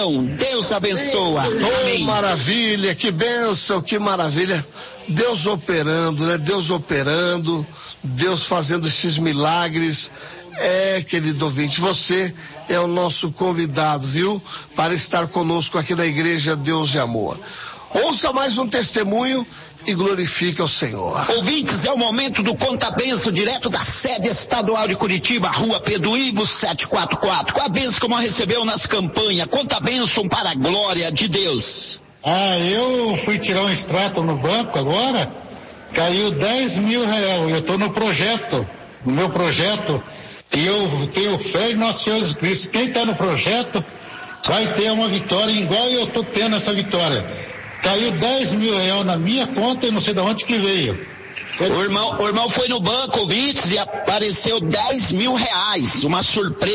Deus abençoa. Amém. Maravilha, que bênção, que maravilha. Deus operando, né? Deus operando, Deus fazendo esses milagres. Querido ouvinte, você é o nosso convidado, viu? Para estar conosco aqui na Igreja Deus de Amor. Ouça mais um testemunho e glorifique ao Senhor. Ouvintes, é o momento do Conta Benção, direto da sede estadual de Curitiba, Rua Pedro Ivo 744. Com a bênção como recebeu nas campanhas, Conta Benção para a glória de Deus. Eu fui tirar um extrato no banco agora, caiu R$10.000, eu estou no meu projeto, e eu tenho fé em Nosso Senhor Jesus Cristo. Quem está no projeto vai ter uma vitória igual eu estou tendo essa vitória. Caiu R$10.000 na minha conta e não sei de onde que veio. O irmão foi no banco, ouvintes, e apareceu R$10.000, uma surpresa.